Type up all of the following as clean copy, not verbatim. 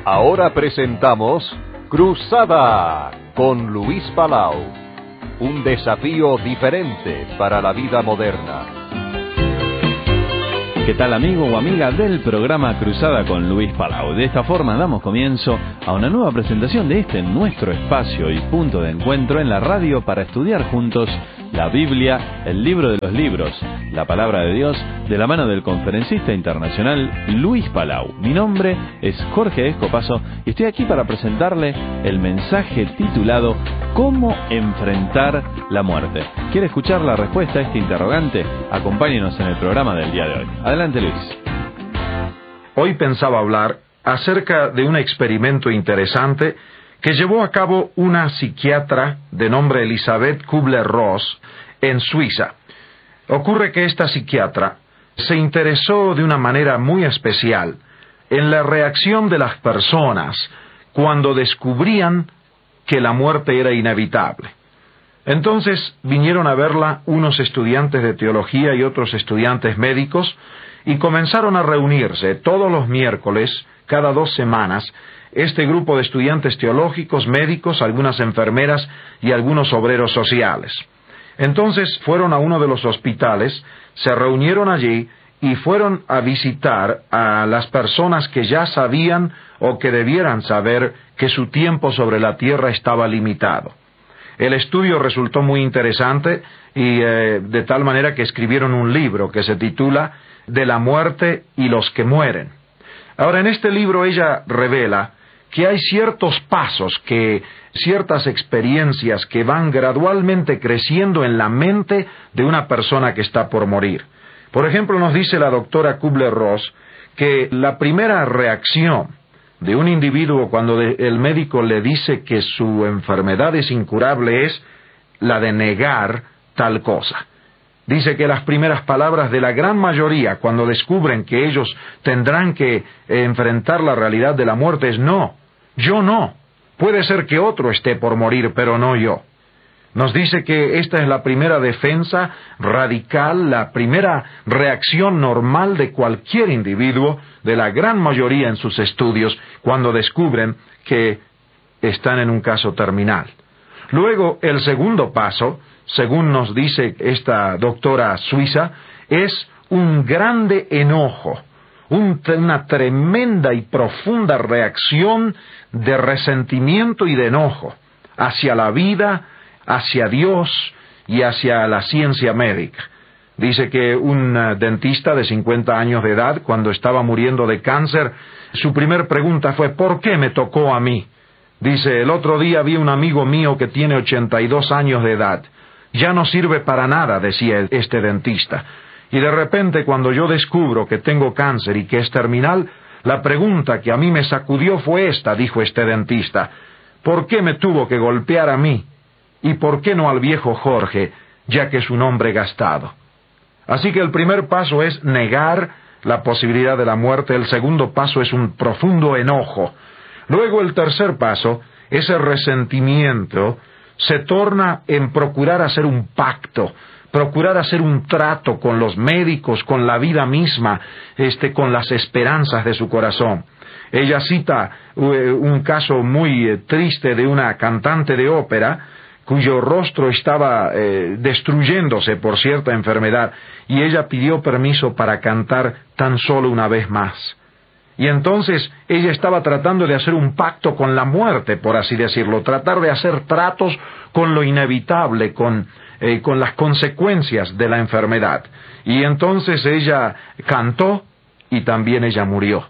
Ahora presentamos Cruzada con Luis Palau. Un desafío diferente para la vida moderna. ¿Qué tal, amigo o amiga del programa Cruzada con Luis Palau? De esta forma damos comienzo a una nueva presentación de nuestro espacio y punto de encuentro en la radio para estudiar juntos la Biblia, el libro de los libros, la palabra de Dios, de la mano del conferencista internacional Luis Palau. Mi nombre es Jorge Escopazo y estoy aquí para presentarle el mensaje titulado ¿Cómo enfrentar la muerte? ¿Quiere escuchar la respuesta a este interrogante? Acompáñenos en el programa del día de hoy. Adelante, Luis. Hoy pensaba hablar acerca de un experimento interesante que llevó a cabo una psiquiatra de nombre Elisabeth Kübler-Ross en Suiza. Ocurre que esta psiquiatra se interesó de una manera muy especial en la reacción de las personas cuando descubrían que la muerte era inevitable. Entonces vinieron a verla unos estudiantes de teología y otros estudiantes médicos y comenzaron a reunirse todos los miércoles, cada 2 semanas, este grupo de estudiantes teológicos, médicos, algunas enfermeras y algunos obreros sociales. Entonces fueron a uno de los hospitales, se reunieron allí y fueron a visitar a las personas que ya sabían o que debieran saber que su tiempo sobre la tierra estaba limitado. El estudio resultó muy interesante y de tal manera que escribieron un libro que se titula De la muerte y los que mueren. Ahora, en este libro ella revela que hay ciertos pasos, ciertas experiencias que van gradualmente creciendo en la mente de una persona que está por morir. Por ejemplo, nos dice la doctora Kübler-Ross que la primera reacción de un individuo cuando el médico le dice que su enfermedad es incurable es la de negar tal cosa. Dice que las primeras palabras de la gran mayoría cuando descubren que ellos tendrán que enfrentar la realidad de la muerte es no, yo no. Puede ser que otro esté por morir, pero no yo. Nos dice que esta es la primera defensa radical, la primera reacción normal de cualquier individuo, de la gran mayoría en sus estudios, cuando descubren que están en un caso terminal. Luego, el segundo paso, según nos dice esta doctora suiza, es un grande enojo, una tremenda y profunda reacción de resentimiento y de enojo hacia la vida, hacia Dios y hacia la ciencia médica. Dice que un dentista de 50 años de edad, cuando estaba muriendo de cáncer, su primer pregunta fue ¿por qué me tocó a mí? Dice, el otro día vi un amigo mío que tiene 82 años de edad. Ya no sirve para nada, decía este dentista. Y de repente, cuando yo descubro que tengo cáncer y que es terminal, la pregunta que a mí me sacudió fue esta, dijo este dentista. ¿Por qué me tuvo que golpear a mí? ¿Y por qué no al viejo Jorge, ya que es un hombre gastado? Así que el primer paso es negar la posibilidad de la muerte. El segundo paso es un profundo enojo. Luego el tercer paso, ese resentimiento, se torna en procurar hacer un pacto, procurar hacer un trato con los médicos, con la vida misma, con las esperanzas de su corazón. Ella cita un caso muy triste de una cantante de ópera cuyo rostro estaba destruyéndose por cierta enfermedad, y ella pidió permiso para cantar tan solo una vez más. Y entonces ella estaba tratando de hacer un pacto con la muerte, por así decirlo, tratar de hacer tratos con lo inevitable, con las consecuencias de la enfermedad. Y entonces ella cantó y también ella murió.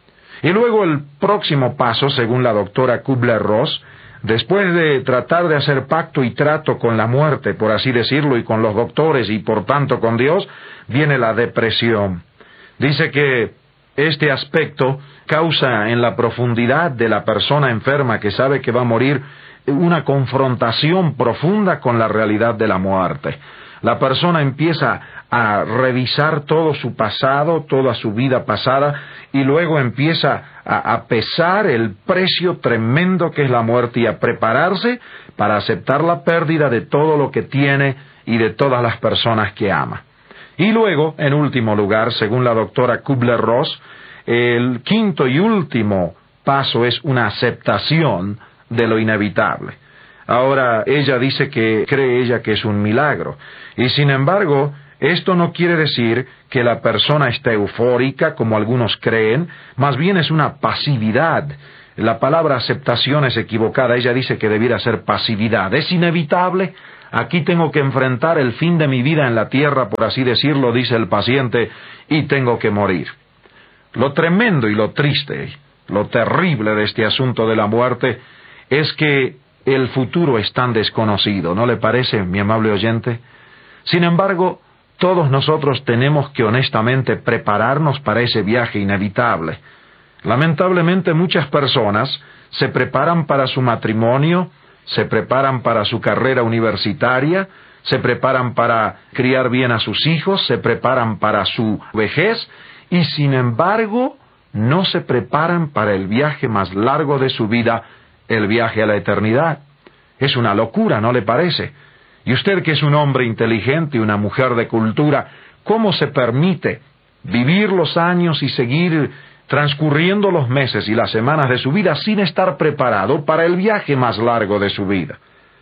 Y luego el próximo paso, según la doctora Kübler-Ross, después de tratar de hacer pacto y trato con la muerte, por así decirlo, y con los doctores y por tanto con Dios, viene la depresión. Dice que este aspecto causa en la profundidad de la persona enferma que sabe que va a morir una confrontación profunda con la realidad de la muerte. La persona empieza a revisar todo su pasado, toda su vida pasada, y luego empieza a pesar el precio tremendo que es la muerte y a prepararse para aceptar la pérdida de todo lo que tiene y de todas las personas que ama. Y luego, en último lugar, según la doctora Kübler-Ross, el quinto y último paso es una aceptación de lo inevitable. Ahora, ella dice que cree ella que es un milagro, y sin embargo, esto no quiere decir que la persona esté eufórica, como algunos creen, más bien es una pasividad. La palabra aceptación es equivocada, ella dice que debiera ser pasividad. Es inevitable, aquí tengo que enfrentar el fin de mi vida en la tierra, por así decirlo, dice el paciente, y tengo que morir. Lo tremendo y lo triste, lo terrible de este asunto de la muerte, es que el futuro es tan desconocido, ¿no le parece, mi amable oyente? Sin embargo, todos nosotros tenemos que honestamente prepararnos para ese viaje inevitable. Lamentablemente muchas personas se preparan para su matrimonio, se preparan para su carrera universitaria, se preparan para criar bien a sus hijos, se preparan para su vejez, y sin embargo no se preparan para el viaje más largo de su vida, el viaje a la eternidad. Es una locura, ¿no le parece? Y usted, que es un hombre inteligente y una mujer de cultura, ¿cómo se permite vivir los años y seguir transcurriendo los meses y las semanas de su vida sin estar preparado para el viaje más largo de su vida?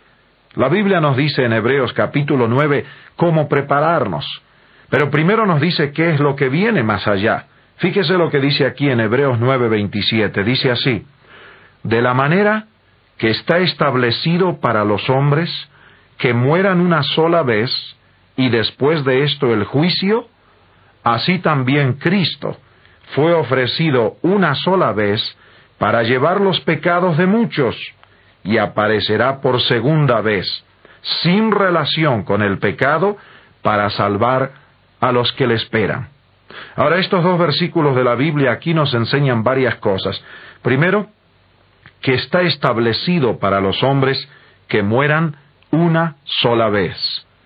La Biblia nos dice en Hebreos capítulo 9 cómo prepararnos, pero primero nos dice qué es lo que viene más allá. Fíjese lo que dice aquí en Hebreos 9:27, dice así: de la manera que está establecido para los hombres que mueran una sola vez, y después de esto el juicio, así también Cristo fue ofrecido una sola vez para llevar los pecados de muchos, y aparecerá por segunda vez, sin relación con el pecado, para salvar a los que le esperan. Ahora, estos dos versículos de la Biblia aquí nos enseñan varias cosas. Primero, que está establecido para los hombres que mueran una sola vez.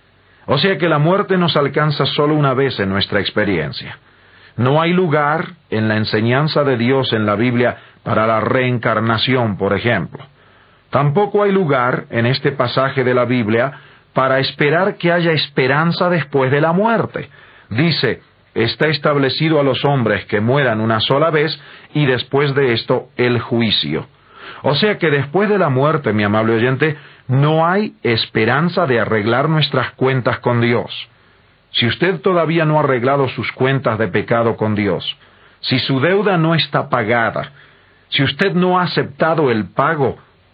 O sea que la muerte nos alcanza solo una vez en nuestra experiencia. No hay lugar en la enseñanza de Dios en la Biblia para la reencarnación, por ejemplo. Tampoco hay lugar en este pasaje de la Biblia para esperar que haya esperanza después de la muerte. Dice, está establecido a los hombres que mueran una sola vez y después de esto el juicio. O sea que después de la muerte, mi amable oyente, no hay esperanza de arreglar nuestras cuentas con Dios. Si usted todavía no ha arreglado sus cuentas de pecado con Dios, si su deuda no está pagada, si usted no ha aceptado el pago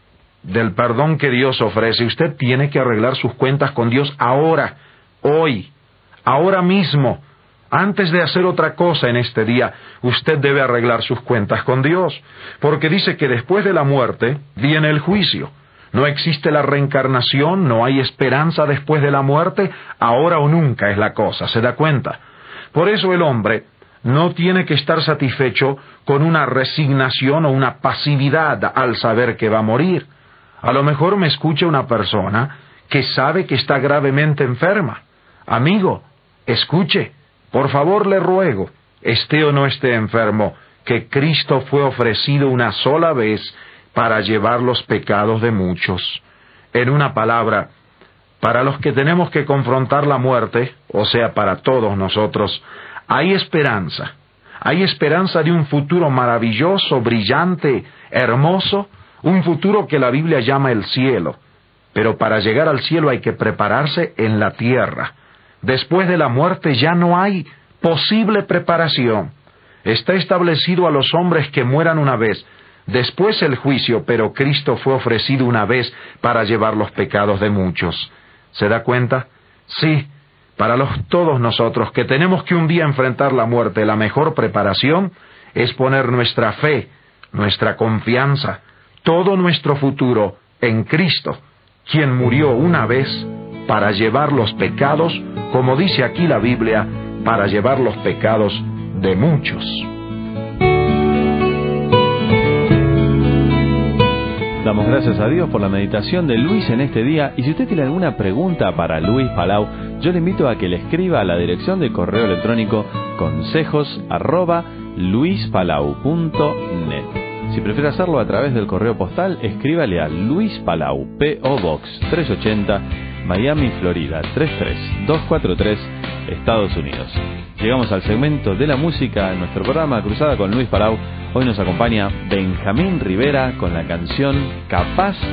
del perdón que Dios ofrece, usted tiene que arreglar sus cuentas con Dios ahora, hoy, ahora mismo. Antes de hacer otra cosa en este día, usted debe arreglar sus cuentas con Dios, porque dice que después de la muerte viene el juicio. No existe la reencarnación, no hay esperanza después de la muerte, ahora o nunca es la cosa, ¿se da cuenta? Por eso el hombre no tiene que estar satisfecho con una resignación o una pasividad al saber que va a morir. A lo mejor me escucha una persona que sabe que está gravemente enferma. Amigo, escuche. Por favor, le ruego, esté o no esté enfermo, que Cristo fue ofrecido una sola vez para llevar los pecados de muchos. En una palabra, para los que tenemos que confrontar la muerte, o sea, para todos nosotros, hay esperanza. Hay esperanza de un futuro maravilloso, brillante, hermoso, un futuro que la Biblia llama el cielo. Pero para llegar al cielo hay que prepararse en la tierra. Después de la muerte ya no hay posible preparación. Está establecido a los hombres que mueran una vez, después el juicio, pero Cristo fue ofrecido una vez para llevar los pecados de muchos. ¿Se da cuenta? Sí, para todos nosotros que tenemos que un día enfrentar la muerte, la mejor preparación es poner nuestra fe, nuestra confianza, todo nuestro futuro en Cristo, quien murió una vez para llevar los pecados, como dice aquí la Biblia, para llevar los pecados de muchos. Damos gracias a Dios por la meditación de Luis en este día, y si usted tiene alguna pregunta para Luis Palau, yo le invito a que le escriba a la dirección de correo electrónico consejos@luispalau.net. Si prefiere hacerlo a través del correo postal, escríbale a Luis Palau, P.O. Box 380, Miami, Florida 33243, Estados Unidos. Llegamos al segmento de la música en nuestro programa Cruzada con Luis Palau. Hoy nos acompaña Benjamín Rivera con la canción Capaz